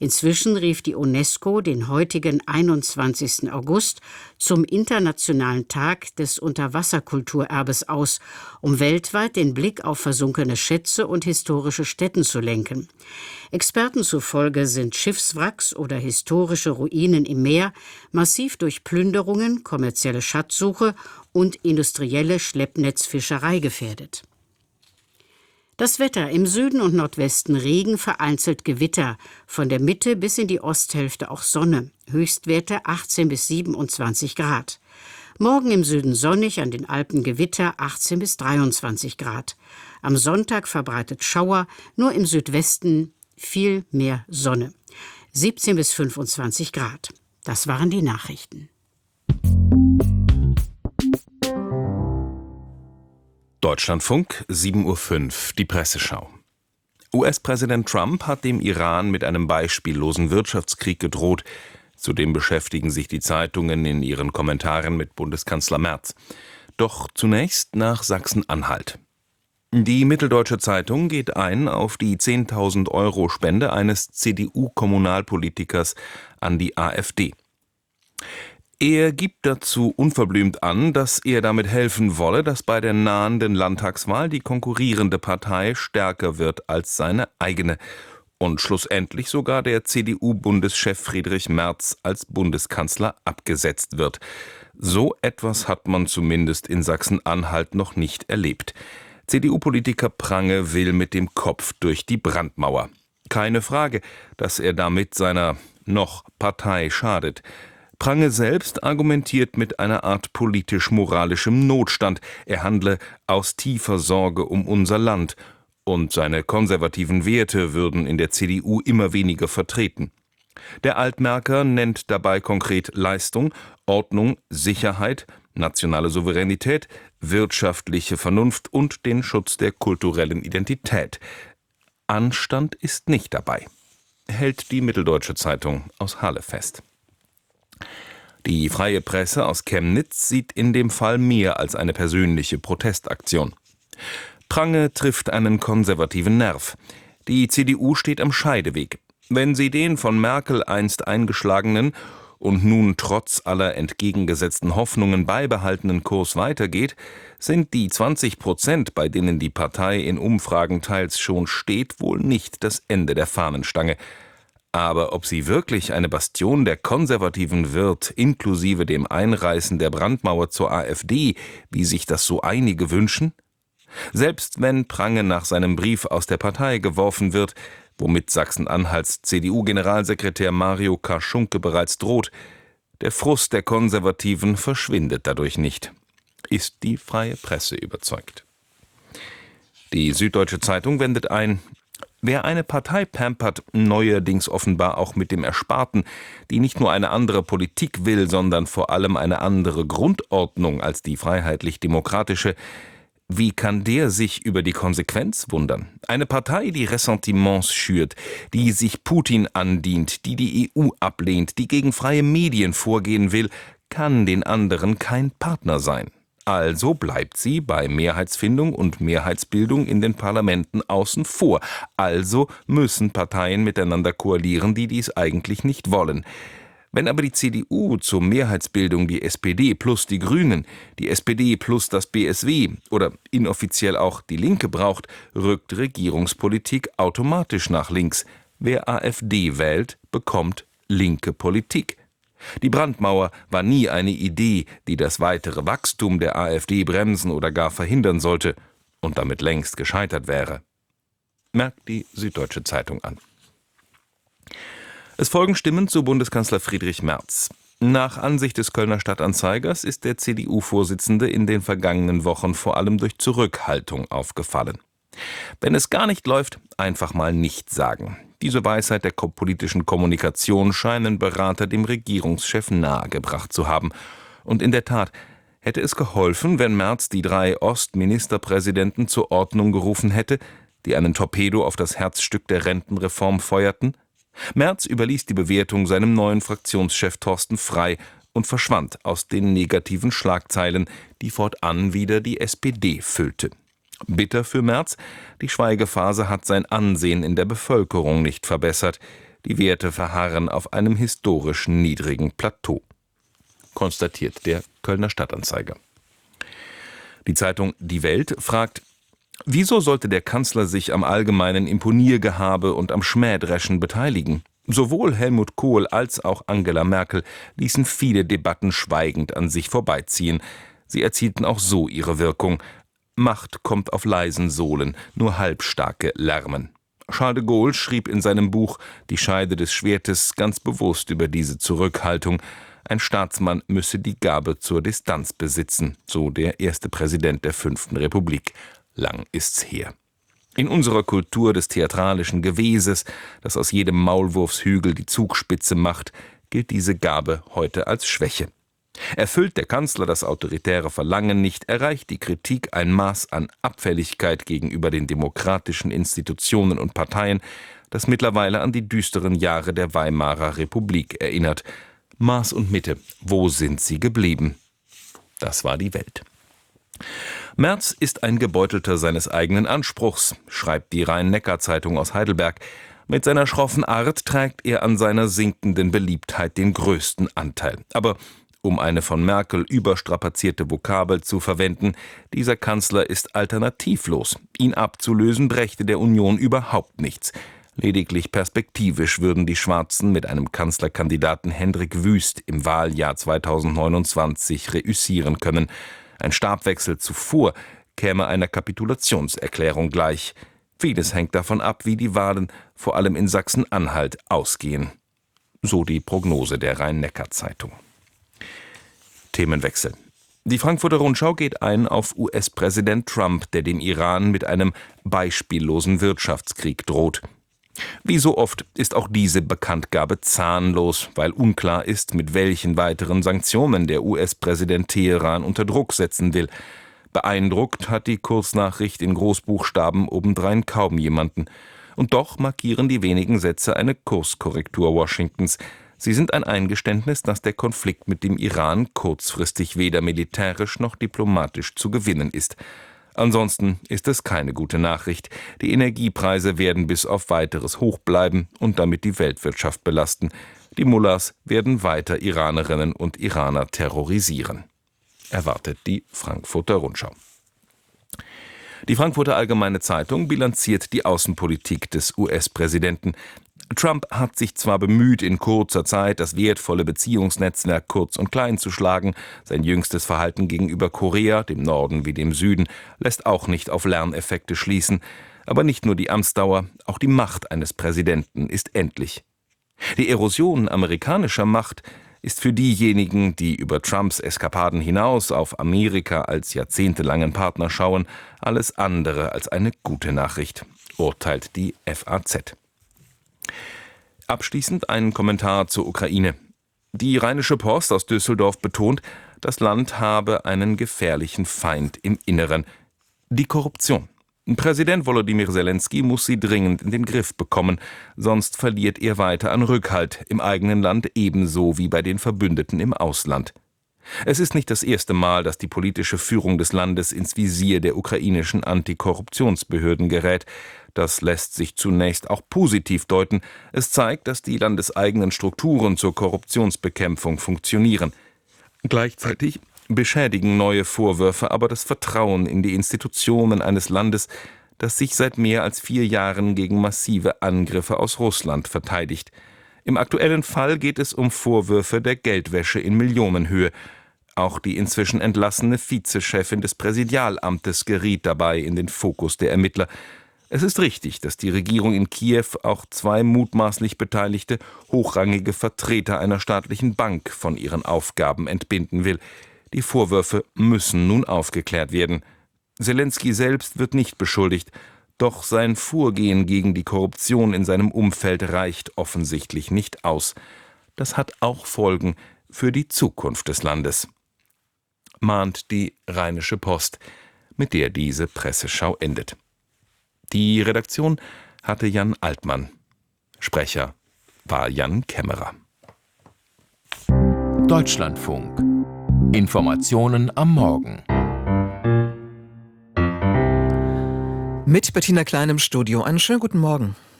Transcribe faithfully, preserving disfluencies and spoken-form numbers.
Inzwischen rief die UNESCO den heutigen einundzwanzigsten August zum Internationalen Tag des Unterwasserkulturerbes aus, um weltweit den Blick auf versunkene Schätze und historische Stätten zu lenken. Experten zufolge sind Schiffswracks oder historische Ruinen im Meer massiv durch Plünderungen, kommerzielle Schatzsuche und industrielle Schleppnetzfischerei gefährdet. Das Wetter: im Süden und Nordwesten Regen, vereinzelt Gewitter, von der Mitte bis in die Osthälfte auch Sonne, Höchstwerte achtzehn bis siebenundzwanzig Grad. Morgen im Süden sonnig, an den Alpen Gewitter, achtzehn bis dreiundzwanzig Grad. Am Sonntag verbreitet Schauer, nur im Südwesten viel mehr Sonne, siebzehn bis fünfundzwanzig Grad. Das waren die Nachrichten. Deutschlandfunk, sieben Uhr fünf, die Presseschau. U S-Präsident Trump hat dem Iran mit einem beispiellosen Wirtschaftskrieg gedroht. Zudem beschäftigen sich die Zeitungen in ihren Kommentaren mit Bundeskanzler Merz. Doch zunächst nach Sachsen-Anhalt. Die Mitteldeutsche Zeitung geht ein auf die zehntausend Euro Spende eines C D U-Kommunalpolitikers an die AfD. Er gibt dazu unverblümt an, dass er damit helfen wolle, dass bei der nahenden Landtagswahl die konkurrierende Partei stärker wird als seine eigene und schlussendlich sogar der C D U-Bundeschef Friedrich Merz als Bundeskanzler abgesetzt wird. So etwas hat man zumindest in Sachsen-Anhalt noch nicht erlebt. C D U-Politiker Prange will mit dem Kopf durch die Brandmauer. Keine Frage, dass er damit seiner noch Partei schadet. Prange selbst argumentiert mit einer Art politisch-moralischem Notstand. Er handle aus tiefer Sorge um unser Land. Und seine konservativen Werte würden in der C D U immer weniger vertreten. Der Altmärker nennt dabei konkret Leistung, Ordnung, Sicherheit, nationale Souveränität, wirtschaftliche Vernunft und den Schutz der kulturellen Identität. Anstand ist nicht dabei, hält die Mitteldeutsche Zeitung aus Halle fest. Die Freie Presse aus Chemnitz sieht in dem Fall mehr als eine persönliche Protestaktion. Prange trifft einen konservativen Nerv. Die C D U steht am Scheideweg. Wenn sie den von Merkel einst eingeschlagenen und nun trotz aller entgegengesetzten Hoffnungen beibehaltenen Kurs weitergeht, sind die zwanzig Prozent, bei denen die Partei in Umfragen teils schon steht, wohl nicht das Ende der Fahnenstange. Aber ob sie wirklich eine Bastion der Konservativen wird, inklusive dem Einreißen der Brandmauer zur AfD, wie sich das so einige wünschen? Selbst wenn Prange nach seinem Brief aus der Partei geworfen wird, womit Sachsen-Anhalts C D U-Generalsekretär Mario Kaschunke bereits droht, der Frust der Konservativen verschwindet dadurch nicht, ist die Freie Presse überzeugt. Die Süddeutsche Zeitung wendet ein: Wer eine Partei pampert, neuerdings offenbar auch mit dem Ersparten, die nicht nur eine andere Politik will, sondern vor allem eine andere Grundordnung als die freiheitlich-demokratische, wie kann der sich über die Konsequenz wundern? Eine Partei, die Ressentiments schürt, die sich Putin andient, die die E U ablehnt, die gegen freie Medien vorgehen will, kann den anderen kein Partner sein. Also bleibt sie bei Mehrheitsfindung und Mehrheitsbildung in den Parlamenten außen vor. Also müssen Parteien miteinander koalieren, die dies eigentlich nicht wollen. Wenn aber die C D U zur Mehrheitsbildung die S P D plus die Grünen, die S P D plus das B S W oder inoffiziell auch die Linke braucht, rückt Regierungspolitik automatisch nach links. Wer AfD wählt, bekommt linke Politik. Die Brandmauer war nie eine Idee, die das weitere Wachstum der AfD bremsen oder gar verhindern sollte und damit längst gescheitert wäre. Merkt die Süddeutsche Zeitung an. Es folgen Stimmen zu Bundeskanzler Friedrich Merz. Nach Ansicht des Kölner Stadtanzeigers ist der C D U-Vorsitzende in den vergangenen Wochen vor allem durch Zurückhaltung aufgefallen. Wenn es gar nicht läuft, einfach mal nichts sagen. Diese Weisheit der politischen Kommunikation scheinen Berater dem Regierungschef nahegebracht zu haben. Und in der Tat, hätte es geholfen, wenn Merz die drei Ostministerpräsidenten zur Ordnung gerufen hätte, die einen Torpedo auf das Herzstück der Rentenreform feuerten? Merz überließ die Bewertung seinem neuen Fraktionschef Thorsten Frey und verschwand aus den negativen Schlagzeilen, die fortan wieder die S P D füllte. Bitter für Merz, die Schweigephase hat sein Ansehen in der Bevölkerung nicht verbessert. Die Werte verharren auf einem historisch niedrigen Plateau, konstatiert der Kölner Stadtanzeiger. Die Zeitung Die Welt fragt: Wieso sollte der Kanzler sich am allgemeinen Imponiergehabe und am Schmähdreschen beteiligen? Sowohl Helmut Kohl als auch Angela Merkel ließen viele Debatten schweigend an sich vorbeiziehen. Sie erzielten auch so ihre Wirkung. Macht kommt auf leisen Sohlen, nur Halbstarke lärmen. Charles de Gaulle schrieb in seinem Buch Die Scheide des Schwertes ganz bewusst über diese Zurückhaltung. Ein Staatsmann müsse die Gabe zur Distanz besitzen, so der erste Präsident der fünften Republik. Lang ist's her. In unserer Kultur des theatralischen Gewäses, das aus jedem Maulwurfshügel die Zugspitze macht, gilt diese Gabe heute als Schwäche. Erfüllt der Kanzler das autoritäre Verlangen nicht, erreicht die Kritik ein Maß an Abfälligkeit gegenüber den demokratischen Institutionen und Parteien, das mittlerweile an die düsteren Jahre der Weimarer Republik erinnert. Maß und Mitte, wo sind sie geblieben? Das war die Welt. Merz ist ein Gebeutelter seines eigenen Anspruchs, schreibt die Rhein-Neckar-Zeitung aus Heidelberg. Mit seiner schroffen Art trägt er an seiner sinkenden Beliebtheit den größten Anteil. Aber um eine von Merkel überstrapazierte Vokabel zu verwenden, dieser Kanzler ist alternativlos. Ihn abzulösen brächte der Union überhaupt nichts. Lediglich perspektivisch würden die Schwarzen mit einem Kanzlerkandidaten Hendrik Wüst im Wahljahr zweitausendneunundzwanzig reüssieren können. Ein Stabwechsel zuvor käme einer Kapitulationserklärung gleich. Vieles hängt davon ab, wie die Wahlen vor allem in Sachsen-Anhalt ausgehen. So die Prognose der Rhein-Neckar-Zeitung. Themenwechsel. Die Frankfurter Rundschau geht ein auf U S-Präsident Trump, der dem Iran mit einem beispiellosen Wirtschaftskrieg droht. Wie so oft ist auch diese Bekanntgabe zahnlos, weil unklar ist, mit welchen weiteren Sanktionen der U S-Präsident Teheran unter Druck setzen will. Beeindruckt hat die Kurznachricht in Großbuchstaben obendrein kaum jemanden. Und doch markieren die wenigen Sätze eine Kurskorrektur Washingtons. Sie sind ein Eingeständnis, dass der Konflikt mit dem Iran kurzfristig weder militärisch noch diplomatisch zu gewinnen ist. Ansonsten ist es keine gute Nachricht. Die Energiepreise werden bis auf Weiteres hoch bleiben und damit die Weltwirtschaft belasten. Die Mullahs werden weiter Iranerinnen und Iraner terrorisieren, erwartet die Frankfurter Rundschau. Die Frankfurter Allgemeine Zeitung bilanziert die Außenpolitik des U S-Präsidenten. Trump hat sich zwar bemüht, in kurzer Zeit das wertvolle Beziehungsnetzwerk kurz und klein zu schlagen, sein jüngstes Verhalten gegenüber Korea, dem Norden wie dem Süden, lässt auch nicht auf Lerneffekte schließen. Aber nicht nur die Amtsdauer, auch die Macht eines Präsidenten ist endlich. Die Erosion amerikanischer Macht ist für diejenigen, die über Trumps Eskapaden hinaus auf Amerika als jahrzehntelangen Partner schauen, alles andere als eine gute Nachricht, urteilt die F A Z. Abschließend ein Kommentar zur Ukraine. Die Rheinische Post aus Düsseldorf betont, das Land habe einen gefährlichen Feind im Inneren: die Korruption. Präsident Volodymyr Zelensky muss sie dringend in den Griff bekommen, sonst verliert er weiter an Rückhalt im eigenen Land ebenso wie bei den Verbündeten im Ausland. Es ist nicht das erste Mal, dass die politische Führung des Landes ins Visier der ukrainischen Antikorruptionsbehörden gerät. Das lässt sich zunächst auch positiv deuten. Es zeigt, dass die landeseigenen Strukturen zur Korruptionsbekämpfung funktionieren. Gleichzeitig beschädigen neue Vorwürfe aber das Vertrauen in die Institutionen eines Landes, das sich seit mehr als vier Jahren gegen massive Angriffe aus Russland verteidigt. Im aktuellen Fall geht es um Vorwürfe der Geldwäsche in Millionenhöhe. Auch die inzwischen entlassene Vizechefin des Präsidialamtes geriet dabei in den Fokus der Ermittler. Es ist richtig, dass die Regierung in Kiew auch zwei mutmaßlich beteiligte, hochrangige Vertreter einer staatlichen Bank von ihren Aufgaben entbinden will. Die Vorwürfe müssen nun aufgeklärt werden. Zelensky selbst wird nicht beschuldigt, doch sein Vorgehen gegen die Korruption in seinem Umfeld reicht offensichtlich nicht aus. Das hat auch Folgen für die Zukunft des Landes, mahnt die Rheinische Post, mit der diese Presseschau endet. Die Redaktion hatte Jan Altmann. Sprecher war Jan Kämmerer. Deutschlandfunk. Informationen am Morgen. Mit Bettina Klein im Studio. Einen schönen guten Morgen.